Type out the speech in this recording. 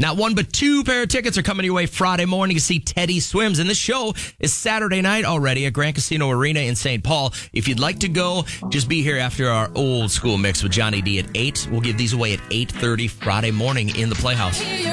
Not one, but two pair of tickets are coming your way Friday morning to see Teddy Swims. And this show is Saturday night already at Grand Casino Arena in St. Paul. If you'd like to go, just be here after our old school mix with Johnny D at 8. We'll give these away at 8:30 Friday morning in the Playhouse.